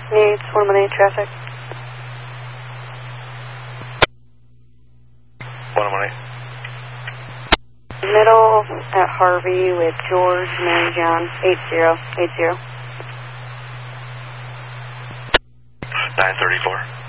Needs 118 traffic. 118. Middle at Harvey with George, Mary John, 8080. 934.